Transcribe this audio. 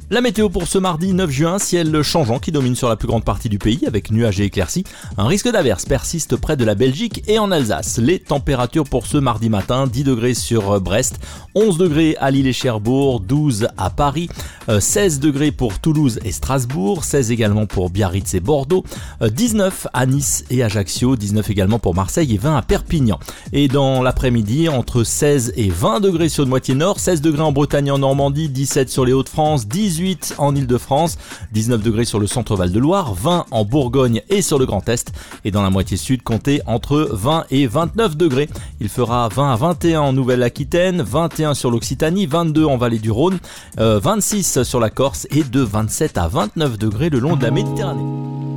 La météo pour ce mardi 9 juin, ciel changeant qui domine sur la plus grande partie du pays avec nuages et éclaircies. Un risque d'averse persiste près de la Belgique et en Alsace. Les températures pour ce mardi matin, 10 degrés sur Brest, 11 degrés à Lille et Cherbourg, 12 à Paris, 16 degrés pour Toulouse et Strasbourg, 16 également pour Biarritz et Bordeaux, 19 à Nice et Ajaccio, 19 également pour Marseille et 20 à Perpignan. Et dans l'après-midi, entre 16 et 20 degrés sur le moitié nord, 16 degrés en Bretagne et en Normandie, 17 sur les Hauts-de-France, 18 en Ile-de-France, 19 degrés sur le centre Val-de-Loire, 20 en Bourgogne et sur le Grand Est. Et dans la moitié sud, comptez entre 20 et 29 degrés. Il fera 20 à 21 en Nouvelle-Aquitaine, 21 sur l'Occitanie, 22 en Vallée du Rhône, 26 sur la Corse et de 27 à 29 degrés le long de la Méditerranée.